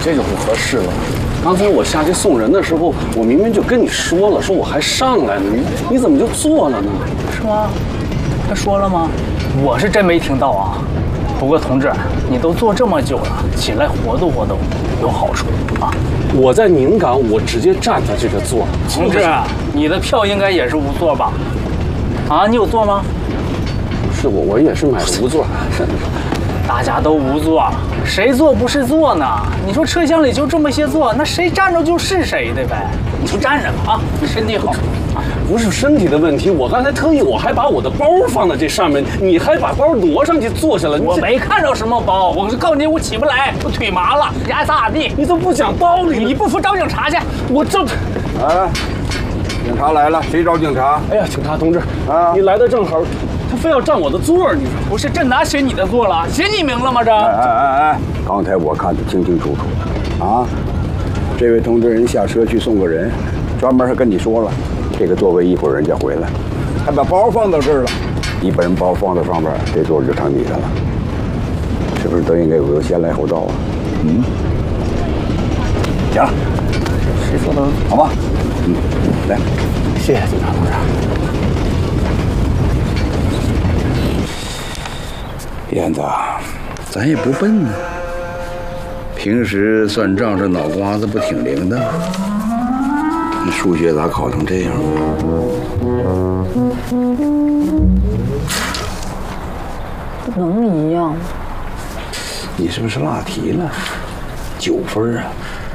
这就不合适了。刚才我下去送人的时候，我明明就跟你说了，说我还上来呢，你怎么就坐了呢？ 是吗？他说了吗？我是真没听到啊。不过同志，你都坐这么久了，起来活动活动有好处啊。 我在宁港，我直接站在这个座。 同志，你的票应该也是无座吧？啊，你有座吗？ 是我也是买的无座。 大家都无座，谁坐不是坐呢？你说车厢里就这么些座，那谁站着就是谁的呗。你就站着吧啊，身体好。 不是身体的问题，我刚才特意我还把我的包放在这上面，你还把包挪上去坐下了。 我没看着什么包，我告诉你，我起不来，我腿麻了，你爱咋地？ 你怎么不讲道理？ 你不服找警察去？我这…… 哎，警察来了，谁找警察？ 哎呀，警察同志啊，你来的正好，他非要占我的座，你说不是？这哪写你的座了？写你名了吗？这…… 哎，刚才我看得清清楚楚的啊，这位同志人下车去送个人，专门还跟你说了。这个座位一会儿人家回来，还把包放到这儿了。你把人包放到上边，这座就成你的了，是不是都应该有个先来后到啊？嗯，行了， 谁说的？ 好吧，来， 谢谢警察同志。 燕子，咱也不笨呢，平时算账这脑瓜子不挺灵的？数学咋考成这样？ 能一样吗？ 你是不是落题了？9分啊！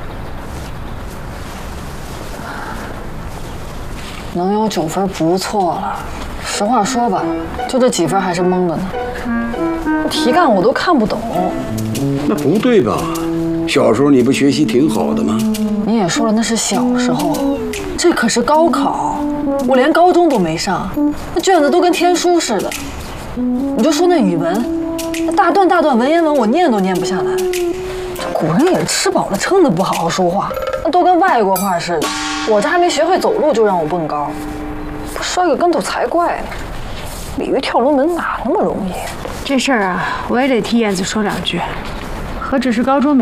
能有9分不错了。实话说吧，就这几分还是蒙的呢。题干我都看不懂。 那不对吧？小时候你不学习挺好的吗？ 你也说了那是小时候，这可是高考，我连高中都没上，那卷子都跟天书似的。你就说那语文，那大段大段文言文我念都念不下来。这古人也是吃饱了撑的不好好说话，那都跟外国话似的。我这还没学会走路就让我蹦高，摔个跟头才怪呢。鲤鱼跳龙门哪那么容易？ 这事儿啊，我也得替燕子说两句。何止是高中没